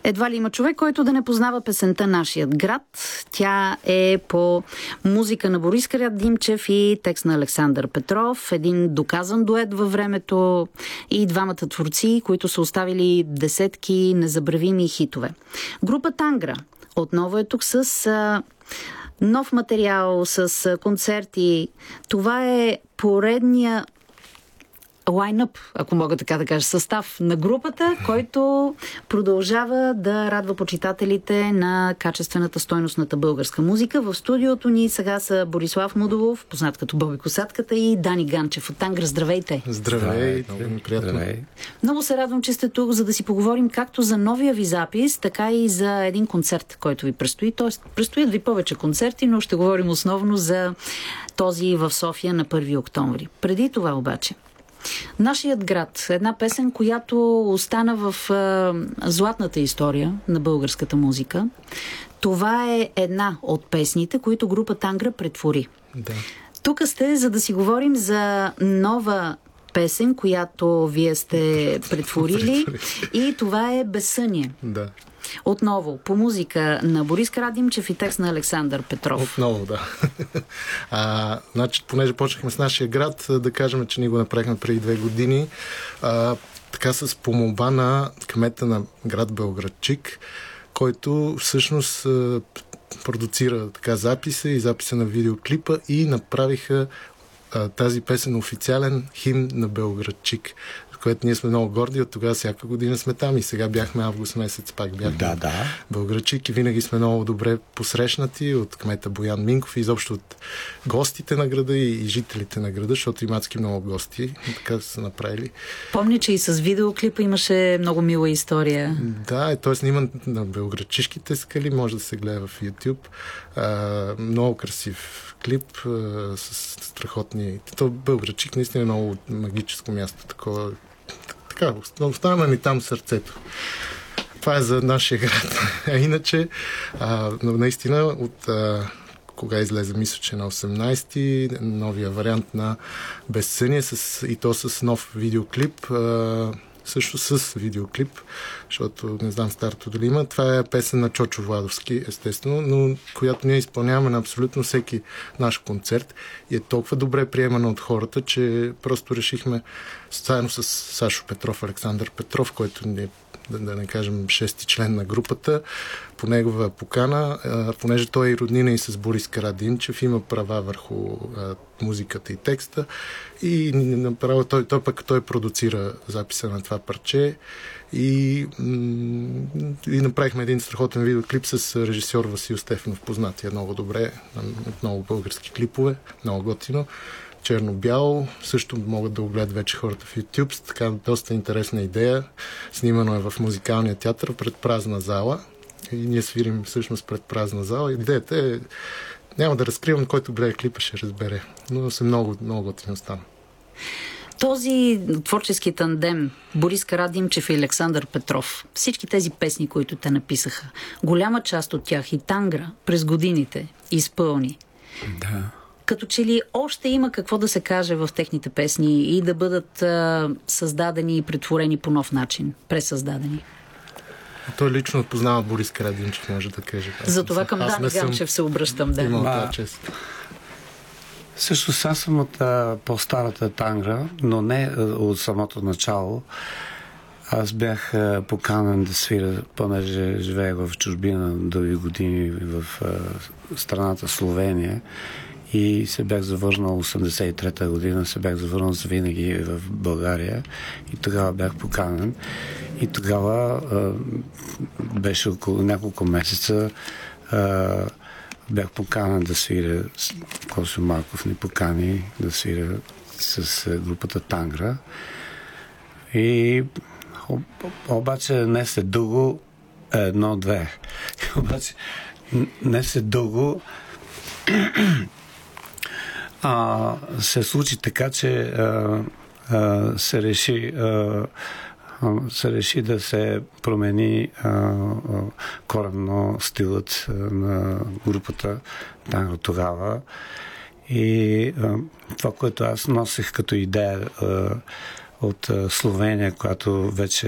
Едва ли има човек, който да не познава песента "Нашият град". Тя е по музика на Борис Карадимчев и текст на Александър Петров. Един доказан дует във времето и двамата творци, които са оставили десетки незабравими хитове. Група Тангра отново е тук с нов материал, с концерти. Това е поредния лайнъп, ако мога така да кажа, състав на групата, който продължава да радва почитателите на качествената стойностната българска музика. В студиото ни сега са Борислав Мудолов, познат като Боби Косатката, и Дани Ганчев от Тангра. Здравейте! Здравейте! Много ми приятно. Здравей. Много се радвам, че сте тук, за да си поговорим както за новия ви запис, така и за един концерт, който ви предстои. Тоест, предстоят ви повече концерти, но ще говорим основно за този в София на 1 октомври. Преди това обаче, "Нашият град", една песен, която остана в златната история на българската музика. Това е една от песните, които група Тангра претвори. Да. Тук сте, за да си говорим за нова песен, която вие сте претворили, и това е "Безсъние". Да. Отново, по музика на Борис Карадимчев и текст на Александър Петров. Отново, да. Значи, понеже почнахме с "Нашия град", да кажем, че ние го направихме преди 2 години. Така с помолба на кмета на град Белоградчик, който всъщност продуцира така записа и записа на видеоклипа и направиха тази песен официален химн на Белоградчик, което ние сме много горди. От тогава всяка година сме там и сега бяхме август месец, пак бяхме Белоградчик и винаги сме много добре посрещнати от кмета Боян Минков и изобщо от гостите на града и жителите на града, защото има адски много гости. Така са направили. Помня, че и с видеоклипа имаше много мила история. Да, т.е. снима на Белоградчишките скали, може да се гледа в YouTube. Много красив клип с страхотни... То Белоградчик наистина е много магическо място. Такова... Така, остана ни там сърцето. Това е за "Нашия град". А иначе, наистина, от кога излезе, мисля, че на 18-ти, новия вариант на "Безсъние", и то с нов видеоклип, също с видеоклип, защото не знам старото дали има. Това е песен на Чочо Владовски, естествено, но която ние изпълняваме на абсолютно всеки наш концерт и е толкова добре приемана от хората, че просто решихме заедно с Сашо Петров, Александър Петров, който ни, да не кажем, 6-ти член на групата, по негова покана, понеже той е роднина и с Борис Карадимчев, има права върху музиката и текста и направо той продуцира записа на това парче и направихме един страхотен видеоклип с режисьор Васил Стефанов, познатия много добре от много български клипове, много готино. Черно-бяло, също могат да го гледат вече хората в YouTube. Така доста интересна идея. Снимано е в Музикалния театър пред празна зала. И ние свирим всъщност пред празна зала. Идеята е, няма да разкривам, който гледа клипа ще разбере. Но се много, много готино стана. Този творчески тандем Борис Карадимчев и Александър Петров, всички тези песни, които те написаха, голяма част от тях и Тангра през годините изпълни. Да. Като че ли още има какво да се каже в техните песни и да бъдат създадени и претворени по нов начин, пресъздадени. Той лично познава Борис Карадимчев, може да каже. Затова към Дани Ганчев се обръщам. Да. Имам това чест. Също аз съм от по-старата Тангра, но не от самото начало. Аз бях поканен да свиря, понеже живеех в чужбина дълги години в страната Словения и се бях завърнал 83-та година, се бях завърнал за винаги в България и тогава бях поканен. И тогава беше около няколко месеца бях поканен да свиря, Косо Марков ни покани да свиря с групата Тангра. И обаче не след дълго, едно-две. Обаче не след дълго се случи така, че се реши да се промени коренно стилът на групата Тангра тогава. И това, което аз носех като идея от Словения, която вече